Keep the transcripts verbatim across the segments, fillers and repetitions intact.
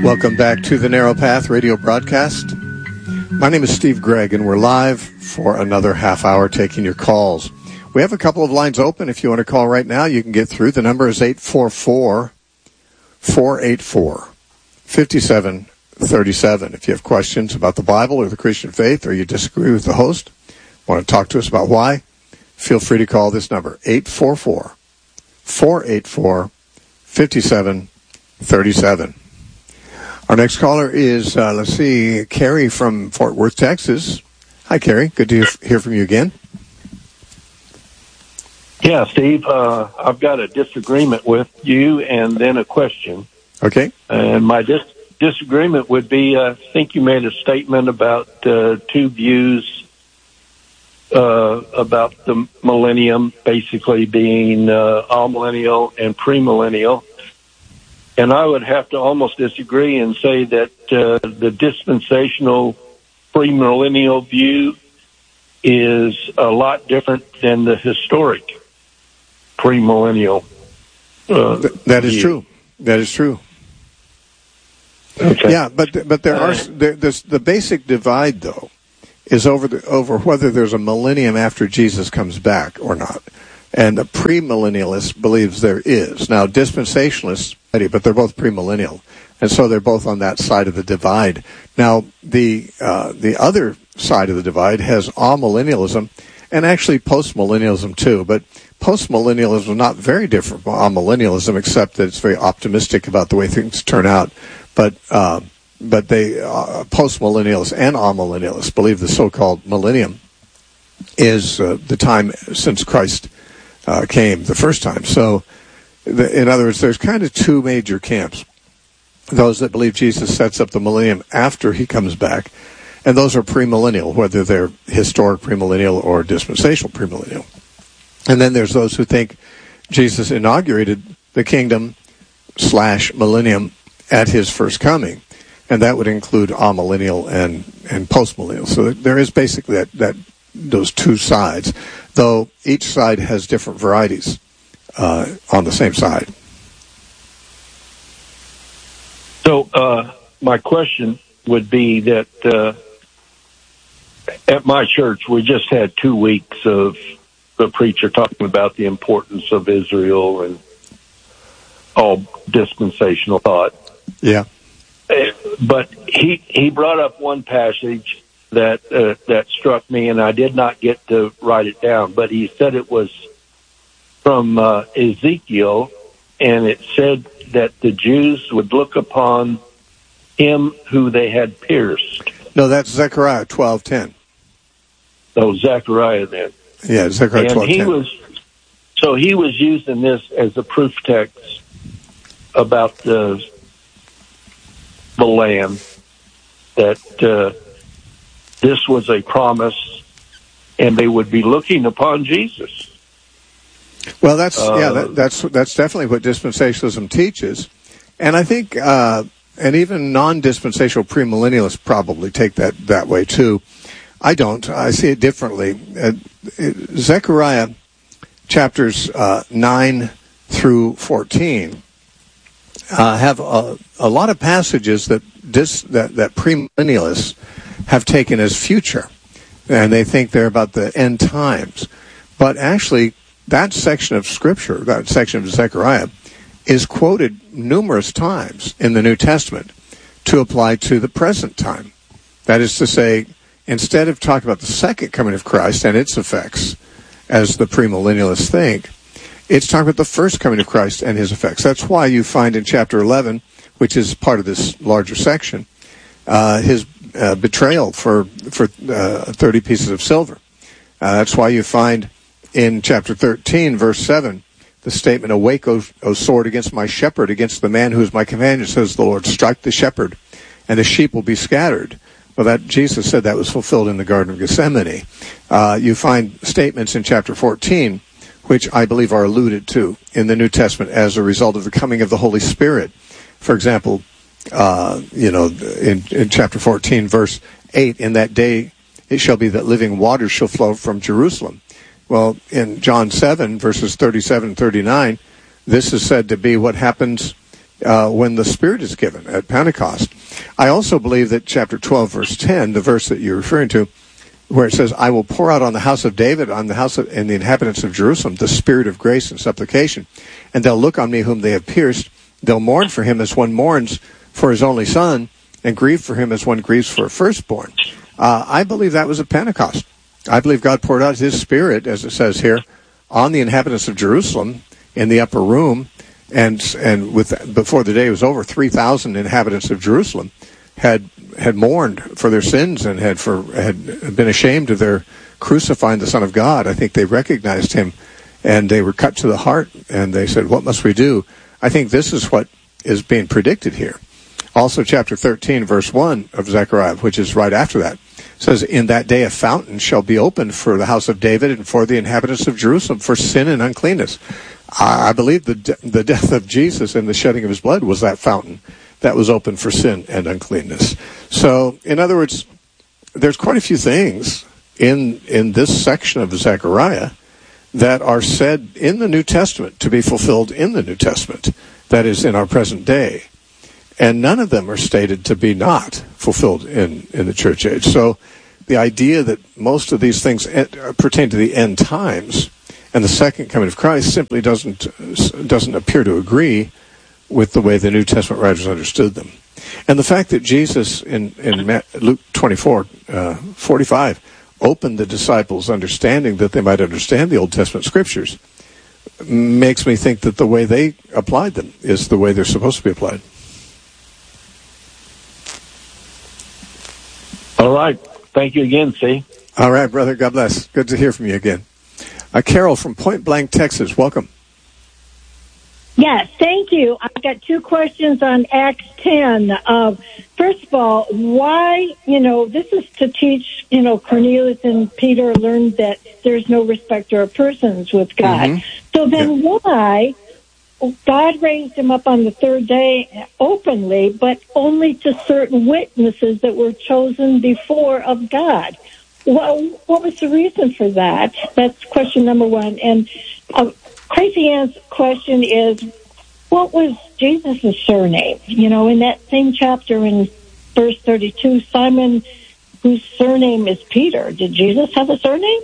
Welcome back to the Narrow Path radio broadcast. My name is Steve Gregg, and we're live for another half hour taking your calls. We have a couple of lines open. If you want to call right now, you can get through. The number is eight four four, four eight four, five seven three seven. If you have questions about the Bible or the Christian faith, or you disagree with the host, want to talk to us about why, feel free to call this number, eight four four, four eight four, five seven three seven. Our next caller is, uh, let's see, Carrie from Fort Worth, Texas. Hi, Carrie. Good to hear from you again. Yeah, Steve, uh, I've got a disagreement with you and then a question. Okay. And my dis- disagreement would be, uh, I think you made a statement about uh, two views uh, about the millennium, basically being uh, amillennial and premillennial. And I would have to almost disagree and say that uh, the dispensational premillennial view is a lot different than the historic premillennial. Uh, Th- that is view. true. That is true. Okay. Yeah, but but there are there, there's, the basic divide though is over the, over whether there's a millennium after Jesus comes back or not. And the premillennialist believes there is. Now, dispensationalists, but they're both premillennial, and so they're both on that side of the divide. Now, the uh, the other side of the divide has amillennialism, and actually postmillennialism too. But postmillennialism is not very different from amillennialism, except that it's very optimistic about the way things turn out. But uh, but they uh, postmillennialists and amillennialists believe the so-called millennium is uh, the time since Christ Uh, came the first time. So, the, in other words, there's kind of two major camps. Those that believe Jesus sets up the millennium after he comes back, and those are premillennial, whether they're historic premillennial or dispensational premillennial. And then there's those who think Jesus inaugurated the kingdom slash millennium at his first coming, and that would include amillennial and, and postmillennial. So there is basically that, that those two sides, though each side has different varieties uh, on the same side. So uh, my question would be that uh, at my church, we just had two weeks of the preacher talking about the importance of Israel and all dispensational thought. Yeah. But he, he brought up one passage that uh, that struck me, and I did not get to write it down, but he said it was from uh, Ezekiel, and it said that the Jews would look upon him who they had pierced. No, that's Zechariah twelve ten. So Zechariah then. Yeah, Zechariah twelve ten. And he was, so he was using this as a proof text about the, the Lamb, that uh, this was a promise, and they would be looking upon Jesus. Well, that's uh, yeah, that, that's that's definitely what dispensationalism teaches, and I think, uh, and even non-dispensational premillennialists probably take that that way too. I don't. I see it differently. Uh, Zechariah chapters uh, nine through fourteen uh, have a, a lot of passages that dis, that that premillennialists have taken as future, and they think they're about the end times. But actually, that section of Scripture, that section of Zechariah, is quoted numerous times in the New Testament to apply to the present time. That is to say, instead of talking about the second coming of Christ and its effects, as the premillennialists think, it's talking about the first coming of Christ and his effects. That's why you find in chapter eleven, which is part of this larger section, uh, his uh, betrayal for for uh, thirty pieces of silver. Uh, that's why you find in chapter thirteen, verse seven, the statement, "Awake, O, o sword, against my shepherd, against the man who is my companion, says the Lord. Strike the shepherd, and the sheep will be scattered." Well, that Jesus said that was fulfilled in the Garden of Gethsemane. Uh, you find statements in chapter fourteen, which I believe are alluded to in the New Testament as a result of the coming of the Holy Spirit. For example, uh, you know, in, in chapter fourteen, verse eight, "In that day it shall be that living waters shall flow from Jerusalem." Well, in John seven, verses thirty-seven and thirty-nine, this is said to be what happens uh, when the Spirit is given at Pentecost. I also believe that chapter twelve, verse ten, the verse that you're referring to, where it says, I will pour out on the house of David, on the house of, and the inhabitants of Jerusalem, the spirit of grace and supplication, and they'll look on me whom they have pierced. They'll mourn for him as one mourns for his only son, and grieve for him as one grieves for a firstborn. Uh, I believe that was at Pentecost. I believe God poured out his Spirit, as it says here, on the inhabitants of Jerusalem in the upper room, and and with before the day was over, three thousand inhabitants of Jerusalem had had mourned for their sins and had for had been ashamed of their crucifying the Son of God. I think they recognized him, and they were cut to the heart, and they said, what must we do? I think this is what is being predicted here. Also, chapter thirteen, verse one of Zechariah, which is right after that, says, in that day a fountain shall be opened for the house of David and for the inhabitants of Jerusalem for sin and uncleanness. I believe the de- the death of Jesus and the shedding of his blood was that fountain that was open for sin and uncleanness. So, in other words, there's quite a few things in in this section of Zechariah that are said in the New Testament to be fulfilled in the New Testament, that is, in our present day. And none of them are stated to be not fulfilled in, in the church age. So the idea that most of these things pertain to the end times and the second coming of Christ simply doesn't doesn't appear to agree with the way the New Testament writers understood them. And the fact that Jesus in, in Luke twenty-four, uh, forty-five, opened the disciples' understanding that they might understand the Old Testament scriptures makes me think that the way they applied them is the way they're supposed to be applied. All right. Thank you again, C. All right, brother. God bless. Good to hear from you again. Uh, Carol from Point Blank, Texas. Welcome. Yes, thank you. I've got two questions on Acts ten. Uh, first of all, why, you know, this is to teach, you know, Cornelius and Peter learned that there's no respecter of persons with God. Mm-hmm. So then yeah. why God raised him up on the third day openly, but only to certain witnesses that were chosen before of God? Well, what was the reason for that? That's question number one. And uh, Crazy Ann's question is, what was Jesus' surname? You know, in that same chapter in verse thirty-two, Simon, whose surname is Peter. Did Jesus have a surname?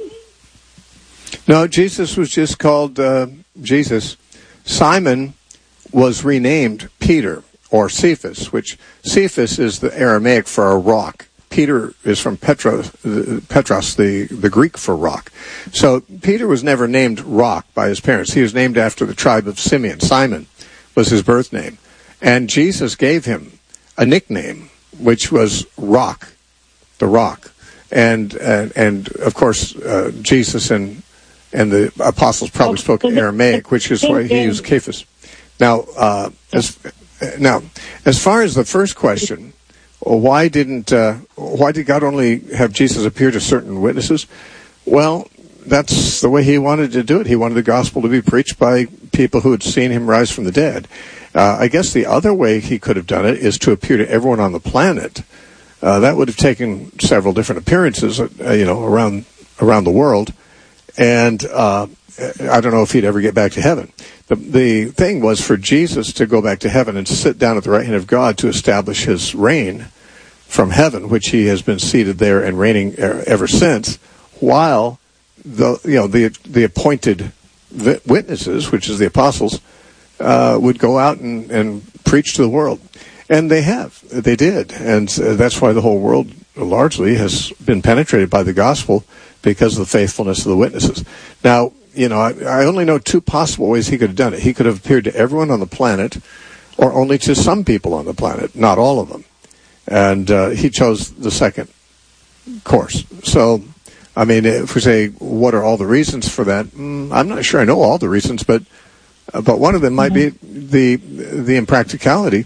No, Jesus was just called uh, Jesus. Simon was renamed Peter, or Cephas, which Cephas is the Aramaic for a rock. Peter is from Petros, Petros, the, the Greek for rock. So Peter was never named Rock by his parents. He was named after the tribe of Simeon. Simon was his birth name. And Jesus gave him a nickname, which was Rock, the Rock. And, and, and of course, uh, Jesus and and the apostles probably spoke Aramaic, which is why he used Cephas. Now, uh, as now, as far as the first question, why didn't uh, why did God only have Jesus appear to certain witnesses? Well, that's the way he wanted to do it. He wanted the gospel to be preached by people who had seen him rise from the dead. Uh, I guess the other way he could have done it is to appear to everyone on the planet. Uh, that would have taken several different appearances, uh, you know, around around the world. And uh, I don't know if he'd ever get back to heaven. The, the thing was for Jesus to go back to heaven and to sit down at the right hand of God to establish his reign from heaven, which he has been seated there and reigning ever since, while the you know the the appointed witnesses, which is the apostles, uh, would go out and, and preach to the world. And they have. They did. And that's why the whole world largely has been penetrated by the gospel, because of the faithfulness of the witnesses. Now, you know, I, I only know two possible ways he could have done it. He could have appeared to everyone on the planet, or only to some people on the planet, not all of them. And uh, he chose the second course. So, I mean, if we say, what are all the reasons for that? Mm, I'm not sure I know all the reasons, but uh, but one of them might be the the impracticality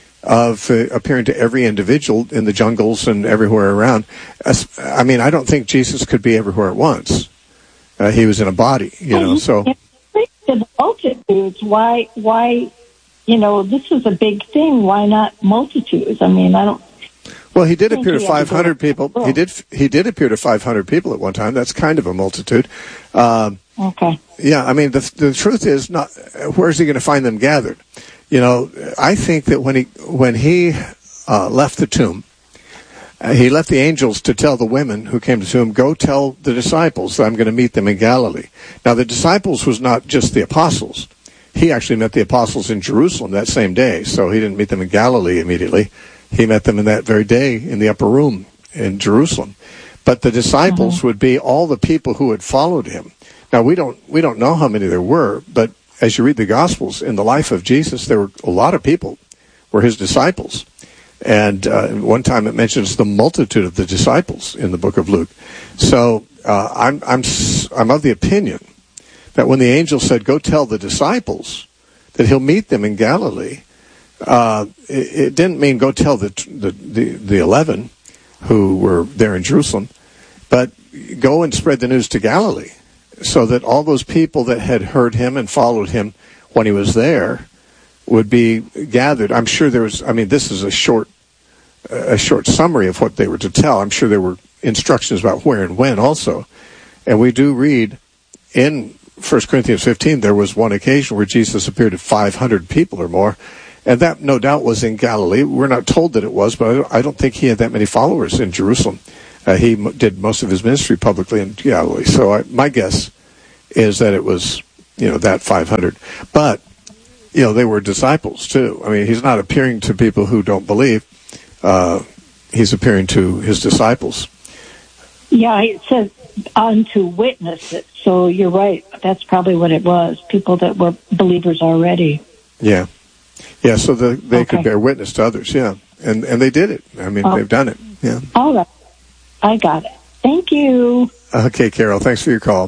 of uh, appearing to every individual in the jungles and everywhere around. As, I mean, I don't think Jesus could be everywhere at once. Uh, he was in a body, you know, so. To the multitudes, why, why, you know, this is a big thing. Why not multitudes? I mean, I don't. Well, he did appear to five hundred people. He did, he did appear to five hundred people at one time. That's kind of a multitude. Um, okay. Yeah, I mean, the, the truth is, not, where's he going to find them gathered? You know, I think that when he when he uh, left the tomb, uh, he left the angels to tell the women who came to him, go tell the disciples that I'm going to meet them in Galilee. Now, the disciples was not just the apostles. He actually met the apostles in Jerusalem that same day, so he didn't meet them in Galilee immediately. He met them in that very day in the upper room in Jerusalem. But the disciples mm-hmm. would be all the people who had followed him. Now, we don't we don't know how many there were, but as you read the Gospels, in the life of Jesus, there were a lot of people were his disciples. And uh, one time it mentions the multitude of the disciples in the book of Luke. So uh, I'm I'm I'm of the opinion that when the angel said, go tell the disciples that he'll meet them in Galilee, uh, it, it didn't mean go tell the, the, the, the eleven who were there in Jerusalem, but go and spread the news to Galilee so that all those people that had heard him and followed him when he was there would be gathered. I'm sure there was, I mean, this is a short, a short summary of what they were to tell. I'm sure there were instructions about where and when also. And we do read in First Corinthians fifteen, there was one occasion where Jesus appeared to five hundred people or more, and that no doubt was in Galilee. We're not told that it was, but I don't think he had that many followers in Jerusalem. Uh, he m- did most of his ministry publicly in Galilee. So I, my guess is that it was, you know, that five hundred. But, you know, they were disciples too. I mean, he's not appearing to people who don't believe. Uh, he's appearing to his disciples. Yeah, it says unto witness it. So you're right. That's probably what it was. People that were believers already. Yeah. Yeah, so the, they okay. could bear witness to others, yeah. And and they did it. I mean, oh. they've done it, yeah. All right. I got it. Thank you. Okay, Carol, thanks for your call.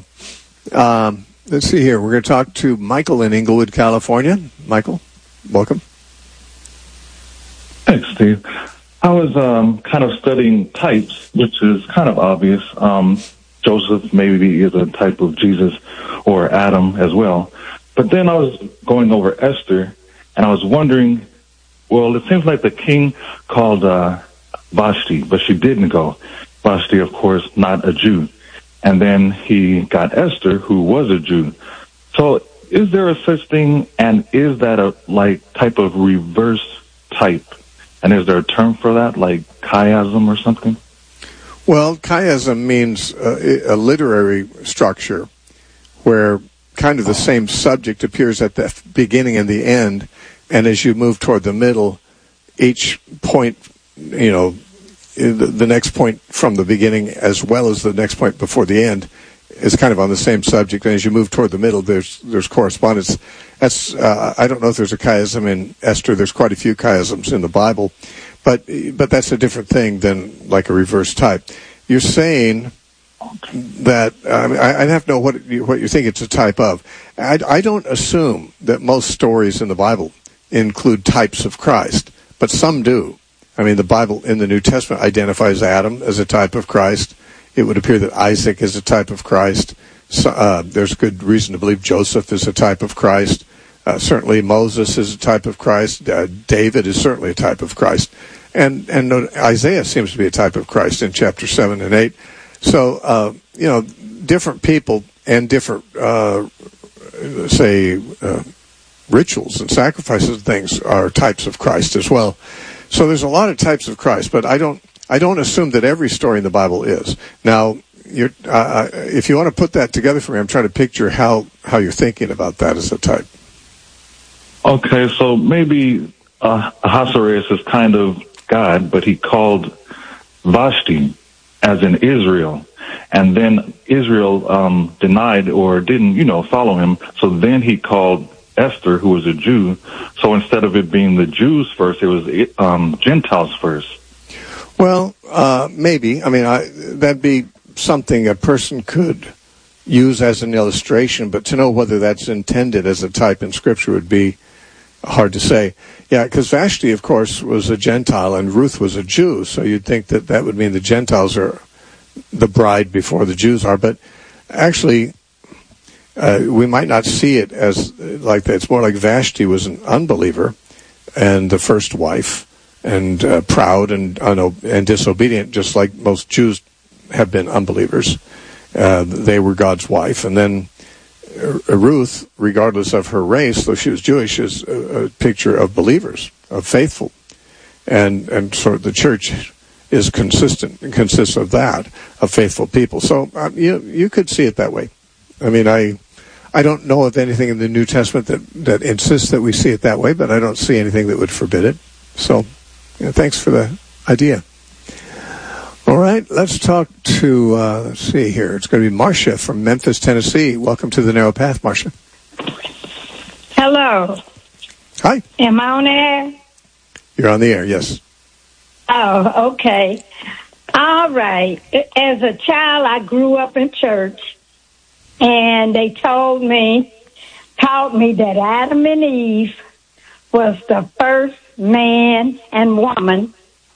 Um, let's see here. We're going to talk to Michael in Inglewood, California. Michael, welcome. Thanks, Steve. I was um, kind of studying types, which is kind of obvious. Um, Joseph maybe is a type of Jesus, or Adam as well. But then I was going over Esther, and I was wondering, well, it seems like the king called uh, Vashti, but she didn't go. Vashti, of course, not a Jew. And then he got Esther, who was a Jew. So is there a such thing, and is that a like type of reverse type? And is there a term for that, like chiasm or something? Well, chiasm means uh, a literary structure where kind of the same subject appears at the beginning and the end, and as you move toward the middle, each point, you know, the next point from the beginning as well as the next point before the end is kind of on the same subject, and as you move toward the middle, there's there's correspondence. That's uh, I don't know if there's a chiasm in Esther. There's quite a few chiasms in the Bible, but but that's a different thing than like a reverse type. You're saying that I mean, I, I'd have to know what you, what you think it's a type of. I, I don't assume that most stories in the Bible include types of Christ, but some do. I mean, the Bible in the New Testament identifies Adam as a type of Christ. It would appear that Isaac is a type of Christ. So, uh, there's good reason to believe Joseph is a type of Christ. Uh, certainly Moses is a type of Christ. Uh, David is certainly a type of Christ. And and Isaiah seems to be a type of Christ in chapter seven and eight. So, uh, you know, different people and different, uh, say, uh, rituals and sacrifices and things are types of Christ as well. So there's a lot of types of Christ, but I don't I don't assume that every story in the Bible is. Now, you're, uh, if you want to put that together for me, I'm trying to picture how, how you're thinking about that as a type. Okay, so maybe uh, Ahasuerus is kind of God, but he called Vashti as in Israel, and then Israel um, denied or didn't, you know, follow him. So then he called Esther, who was a Jew. So instead of it being the Jews first, it was um, Gentiles first. Well, uh, maybe. I mean, I, that'd be something a person could use as an illustration, but to know whether that's intended as a type in Scripture would be hard to say. Yeah, because Vashti, of course, was a Gentile and Ruth was a Jew, so you'd think that that would mean the Gentiles are the bride before the Jews are, but actually uh, we might not see it as like that. It's more like Vashti was an unbeliever and the first wife, and uh, proud and un- and disobedient, just like most Jews have been unbelievers. Uh, they were God's wife, and then Ruth, regardless of her race, though she was Jewish, is a, a picture of believers, of faithful. And and sort of the church is consistent, consists of that, of faithful people. So uh, you you could see it that way. I mean, I I don't know of anything in the New Testament that, that insists that we see it that way, but I don't see anything that would forbid it. So, you know, thanks for the idea. All right, let's talk to, uh, let's see here. It's going to be Marcia from Memphis, Tennessee. Welcome to The Narrow Path, Marcia. Hello. Hi. Am I on air? You're on the air, yes. Oh, okay. All right. As a child, I grew up in church, and they told me, taught me that Adam and Eve was the first man and woman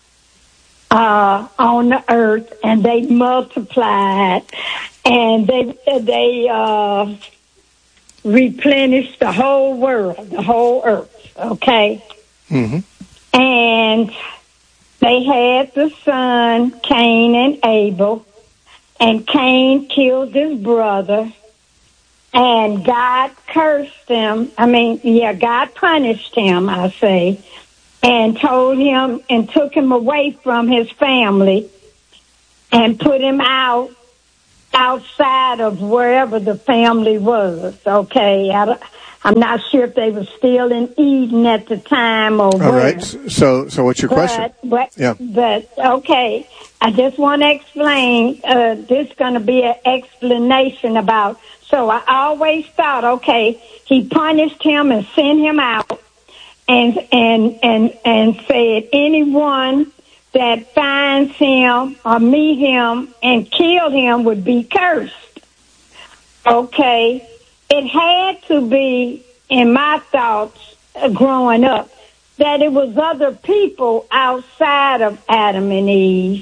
uh, on the earth, and they multiplied, and they they uh, replenished the whole world, the whole earth, okay? Mm-hmm. And they had the son, Cain and Abel, and Cain killed his brother, and God cursed him. I mean, yeah, God punished him, I say, and told him and took him away from his family and put him out outside of wherever the family was, okay? I, I'm not sure if they were still in Eden at the time or All where. right, so so what's your but, question? But, yeah. but, okay, I just want to explain, uh, this is going to be an explanation about, so I always thought, okay, he punished him and sent him out and and and and said, anyone that finds him or meet him and kill him would be cursed. Okay, it had to be, in my thoughts uh, growing up, that it was other people outside of Adam and Eve.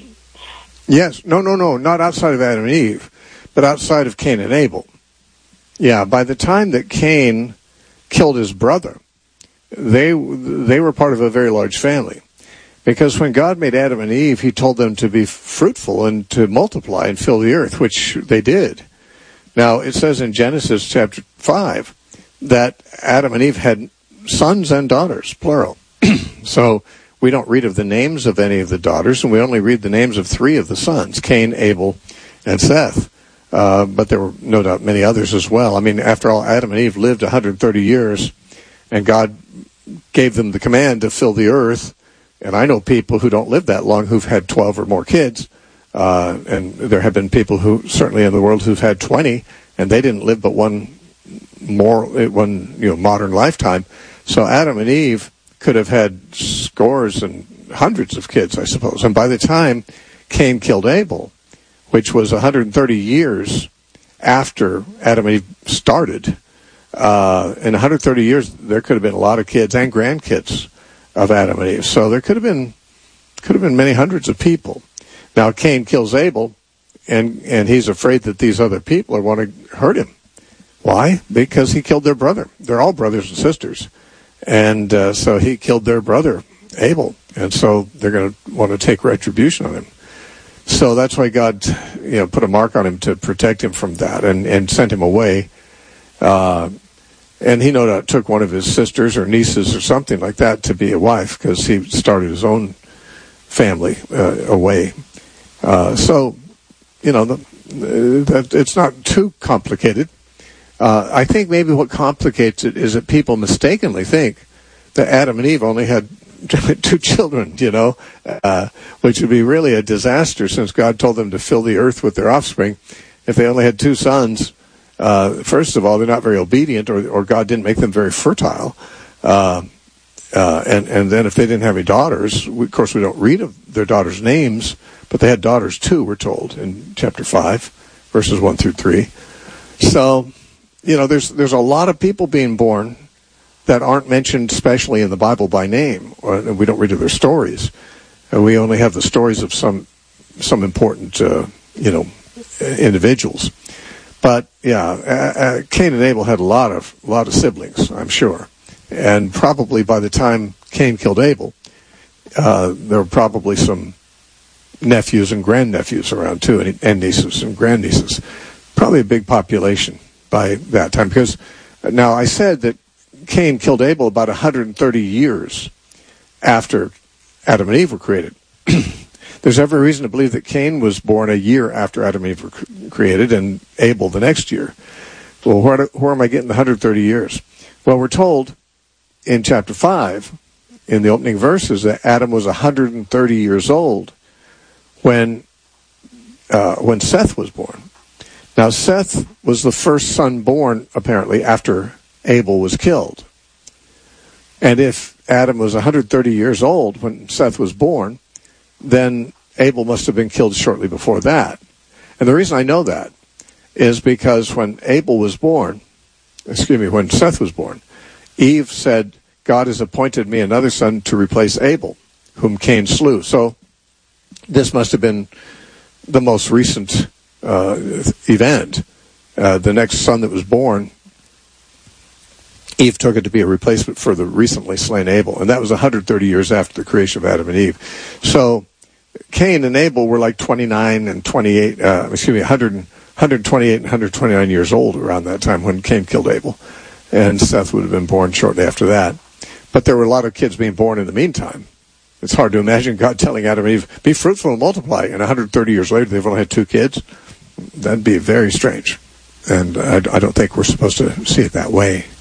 Yes, no, no, no, not outside of Adam and Eve, but outside of Cain and Abel. Yeah, by the time that Cain killed his brother, they they were part of a very large family. Because when God made Adam and Eve, he told them to be fruitful and to multiply and fill the earth, which they did. Now, it says in Genesis chapter five that Adam and Eve had sons and daughters, plural. So we don't read of the names of any of the daughters, and we only read the names of three of the sons, Cain, Abel, and Seth. Uh, but there were no doubt many others as well. I mean, after all, Adam and Eve lived one hundred thirty years, and God gave them the command to fill the earth. And I know people who don't live that long who've had twelve or more kids. Uh, and there have been people who, certainly in the world, who've had twenty, and they didn't live but one more, one, you know, modern lifetime. So Adam and Eve could have had scores and hundreds of kids, I suppose. And by the time Cain killed Abel, which was one hundred thirty years after Adam and Eve started, uh, in one hundred thirty years, there could have been a lot of kids and grandkids of Adam and Eve. So there could have been could have been many hundreds of people. Now Cain kills Abel, and and he's afraid that these other people are want to hurt him. Why? Because he killed their brother. They're all brothers and sisters, and uh, so he killed their brother Abel, and so they're going to want to take retribution on him. So that's why God, you know, put a mark on him to protect him from that, and and sent him away. Uh, And he no doubt took one of his sisters or nieces or something like that to be a wife, because he started his own family uh, away. Uh, so, you know, the, the, it's not too complicated. Uh, I think maybe what complicates it is that people mistakenly think that Adam and Eve only had two children, you know, uh, which would be really a disaster, since God told them to fill the earth with their offspring. If they only had two sons, Uh, first of all, they're not very obedient, or, or God didn't make them very fertile. Uh, uh, and, and then if they didn't have any daughters, we, of course we don't read of their daughters' names, but they had daughters too, we're told, in chapter five, verses one through three. So, you know, there's there's a lot of people being born that aren't mentioned especially in the Bible by name, or we don't read of their stories. And we only have the stories of some, some important, uh, you know, individuals. But yeah, uh, uh, Cain and Abel had a lot of a lot of siblings, I'm sure, and probably by the time Cain killed Abel, uh, there were probably some nephews and grandnephews around too, and, and nieces and grandnieces. Probably a big population by that time. Because now I said that Cain killed Abel about one hundred thirty years after Adam and Eve were created. There's every reason to believe that Cain was born a year after Adam and Eve were created and Abel the next year. Well, where, where am I getting the one hundred thirty years? Well, we're told in chapter five, in the opening verses, that Adam was one hundred thirty years old when uh, when Seth was born. Now, Seth was the first son born, apparently, after Abel was killed. And if Adam was one hundred thirty years old when Seth was born, then Abel must have been killed shortly before that. And the reason I know that is because when Abel was born, excuse me, when Seth was born, Eve said, God has appointed me another son to replace Abel, whom Cain slew. So this must have been the most recent uh, event. Uh, the next son that was born, Eve took it to be a replacement for the recently slain Abel. And that was one hundred thirty years after the creation of Adam and Eve. So Cain and Abel were like twenty-nine and twenty-eight, uh, excuse me, one hundred, one hundred twenty-eight and one hundred twenty-nine years old around that time when Cain killed Abel. And Seth would have been born shortly after that. But there were a lot of kids being born in the meantime. It's hard to imagine God telling Adam and Eve, be fruitful and multiply, and one hundred thirty years later they've only had two kids. That'd be very strange. And I, I don't think we're supposed to see it that way.